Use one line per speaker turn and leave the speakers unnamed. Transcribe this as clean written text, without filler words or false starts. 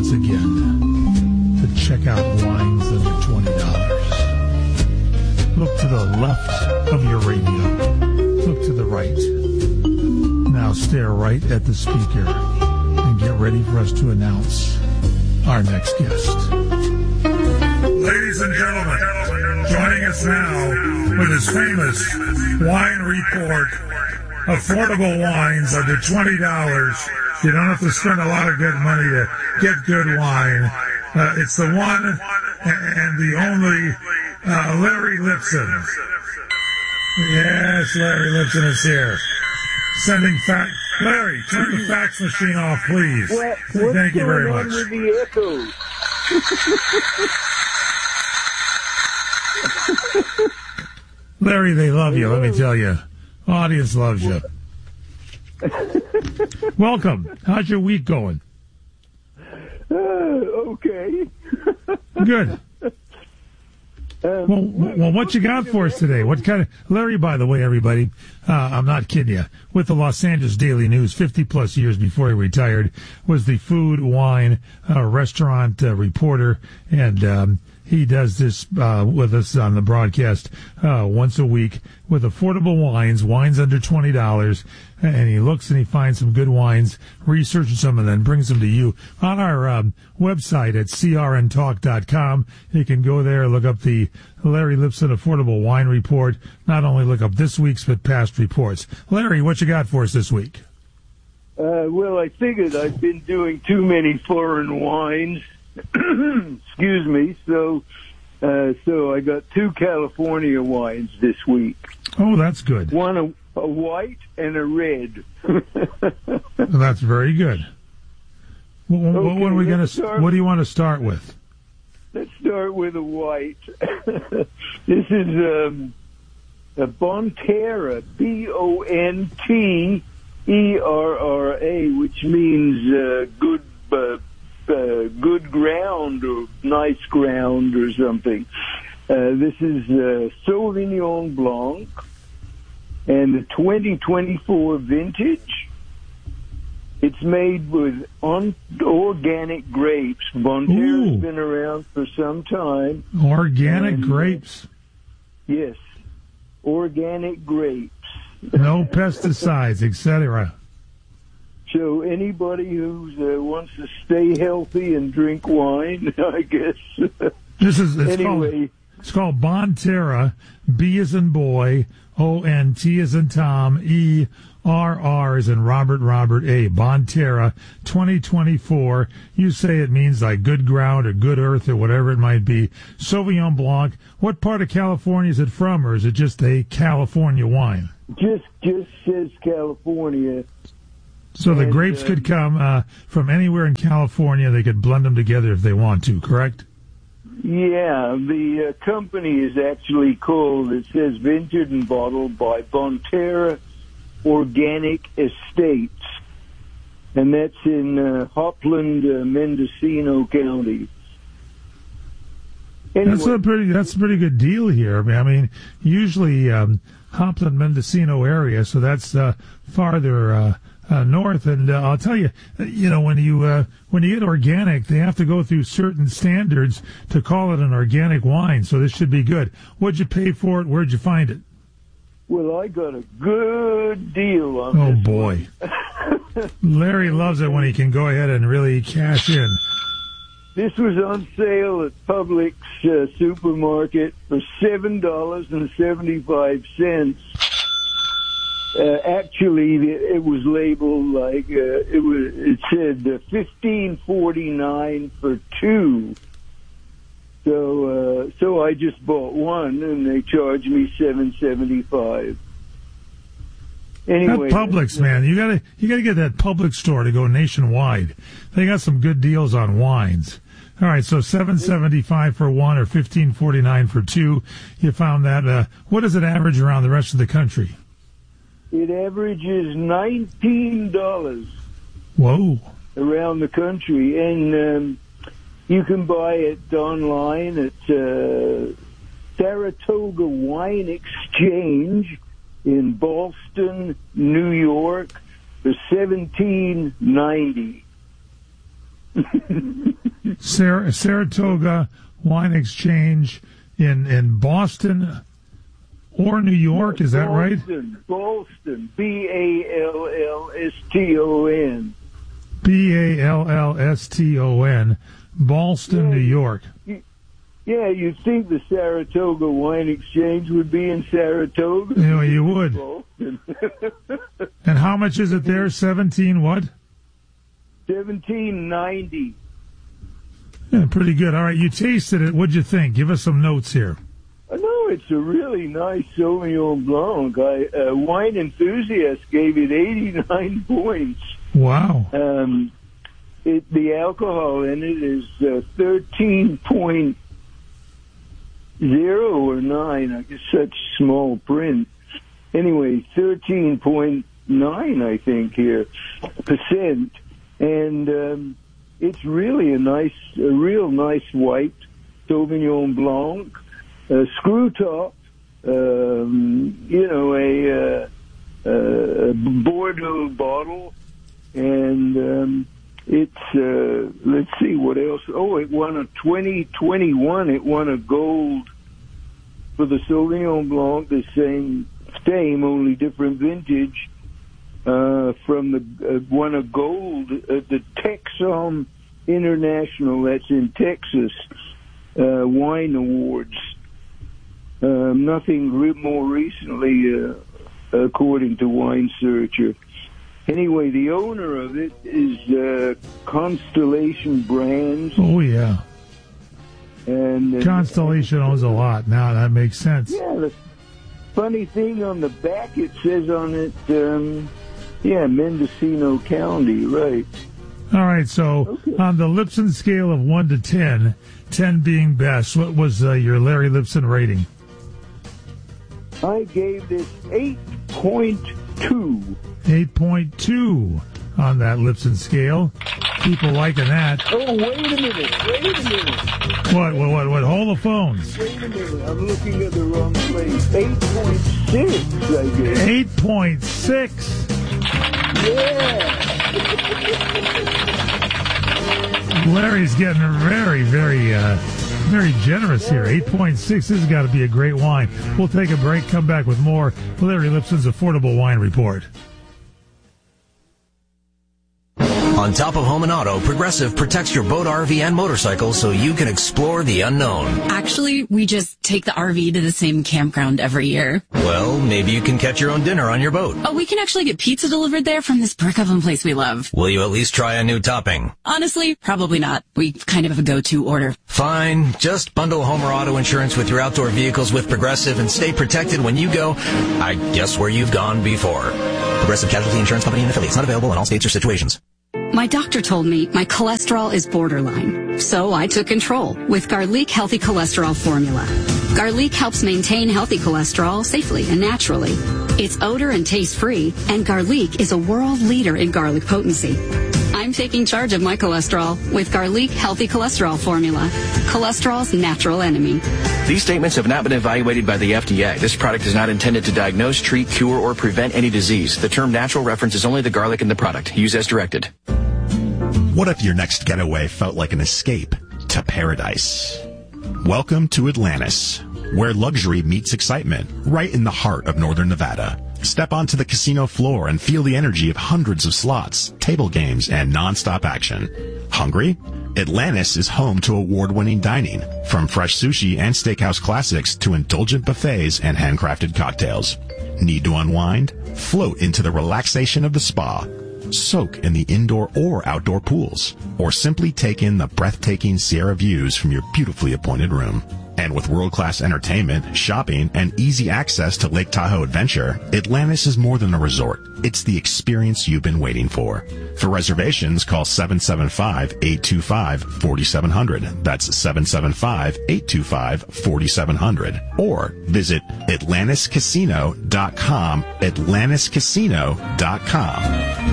once again to check out wines under $20. Look to the left of your radio. Look to the right. Now stare right at the speaker and get ready for us to announce our next guest. Ladies and gentlemen, joining us now with his famous wine report, affordable wines under $20. You don't have to spend a lot of good money to get good wine. It's the one and the only Larry Lipson. Yes, Larry Lipson is here. Sending fax. Larry, turn the fax machine off, please. Thank you very much.
What's going on with the echo?
Larry, they love you, let me tell you. Audience loves you. Welcome. How's your week going?
Okay.
Good. Well, what you got for us today? What kind of Larry? By the way, everybody, I'm not kidding you. With the Los Angeles Daily News, 50+ years before he retired, was the food, wine, restaurant reporter, and he does this with us on the broadcast once a week with affordable wines under $20. And he looks and he finds some good wines, researches them, and then brings them to you on our website at crntalk.com. You can go there, look up the Larry Lipson Affordable Wine Report. Not only look up this week's, but past reports. Larry, what you got for us this week?
Well, I figured I've been doing too many foreign wines. Excuse me. So I got 2 California wines this week.
Oh, that's good.
One a white and a red.
That's very good. What are we going to? What do you want to start with?
Let's start with a white. This is a Bonterra, Bonterra, which means good ground or nice ground or something. This is Sauvignon Blanc and the 2024 vintage. It's made with organic grapes. Bonterra's been around for some time.
Organic grapes?
Yes, organic grapes.
No pesticides, etc.
So anybody who wants to stay healthy and drink wine, I guess.
It's called Bonterra, B as in boy, O-N-T as in Tom, E-R-R as in Robert, A. Bonterra, 2024. You say it means like good ground or good earth or whatever it might be. Sauvignon Blanc. What part of California is it from, or is it just a California wine?
Just says California.
So the grapes could come from anywhere in California. They could blend them together if they want to, correct?
Yeah, the company is actually called, it says vineyard and bottled by Bonterra Organic Estates. And that's in Hopland, Mendocino County. Anyway,
that's a pretty good deal here. I mean usually Hopland, Mendocino area, so that's farther north, and I'll tell you, when you get organic, they have to go through certain standards to call it an organic wine. So this should be good. What'd you pay for it? Where'd you find it?
Well, I got a good deal on
this.
Oh
boy, Larry loves it when he can go ahead and really cash in.
This was on sale at Publix supermarket for $7.75. Actually, it was labeled like it said $15.49 for 2. So I just bought one, and they charged me $7.75. Anyway,
that Publix, man, you gotta get that Publix store to go nationwide. They got some good deals on wines. All right, so $7.75 for 1 or $15.49 for 2. You found that. What does it average around the rest of the country?
It averages $19.
Whoa!
Around the country, and you can buy it online at Saratoga Wine Exchange in Boston, New York, for $17.90.
Saratoga Wine Exchange in Boston or New York, is that right?
Ballston, Ballston.
Ballston, Ballston, New York.
Yeah, you'd think the Saratoga Wine Exchange would be in Saratoga.
Yeah, you would. And how much is it there? 17 what?
$17.90.
Yeah, pretty good. All right, you tasted it. What'd you think? Give us some notes here.
No, it's a really nice Sauvignon Blanc. Wine Enthusiast gave it 89 points.
Wow.
The alcohol in it is 13.0 or 9. I guess such small print. Anyway, 13.9, I think here, percent. And it's really a real nice white Sauvignon Blanc, screw top, a Bordeaux bottle, and it's let's see what else. Oh, it won a 2021. It won a gold for the Sauvignon Blanc, the same, only different vintage. From the won a gold at the Texom International, that's in Texas, wine awards. Nothing more recently, according to Wine Searcher. Anyway, the owner of it is Constellation Brands.
Oh yeah,
and
Constellation owns a lot now. That makes sense.
Yeah, the funny thing on the back, it says on it. Mendocino County, right.
All right, so on the Lipson scale of 1 to 10, 10 being best, what was your Larry Lipson rating?
I gave this 8.2.
8.2 on that Lipson scale. People liking that.
Oh, wait a minute.
What? Hold the phones.
Wait a minute. I'm looking at the wrong place. 8.6, I guess.
8.6.
Yeah.
Larry's getting very, very, very generous here. 8.6. This has got to be a great wine. We'll take a break, come back with more Larry Lipson's Affordable Wine Report.
On top of home and auto, Progressive protects your boat, RV, and motorcycle so you can explore the unknown.
Actually, we just take the RV to the same campground every year.
Well, maybe you can catch your own dinner on your boat.
Oh, we can actually get pizza delivered there from this brick oven place we love.
Will you at least try a new topping?
Honestly, probably not. We kind of have a go-to order.
Fine. Just bundle home or auto insurance with your outdoor vehicles with Progressive and stay protected when you go, I guess, where you've gone before. Progressive Casualty Insurance Company and affiliates. Not available in all states or situations.
My doctor told me my cholesterol is borderline, so I took control with Garlic Healthy Cholesterol Formula. Garlic helps maintain healthy cholesterol safely and naturally. It's odor and taste-free, and Garlic is a world leader in garlic potency. I'm taking charge of my cholesterol with Garlic Healthy Cholesterol Formula, cholesterol's natural enemy.
These statements have not been evaluated by the FDA. This product is not intended to diagnose, treat, cure, or prevent any disease. The term natural references only the garlic in the product. Use as directed.
What if your next getaway felt like an escape to paradise? Welcome to Atlantis, where luxury meets excitement, right in the heart of northern Nevada. Step onto the casino floor and feel the energy of hundreds of slots, table games, and non-stop action. Hungry? Atlantis is home to award-winning dining, from fresh sushi and steakhouse classics to indulgent buffets and handcrafted cocktails. Need to unwind? Float into the relaxation of the spa. Soak in the indoor or outdoor pools, or simply take in the breathtaking Sierra views from your beautifully appointed room. And with world-class entertainment, shopping, and easy access to Lake Tahoe Adventure, Atlantis is more than a resort. It's the experience you've been waiting for. For reservations, call 775-825-4700. That's 775-825-4700. Or visit AtlantisCasino.com, AtlantisCasino.com.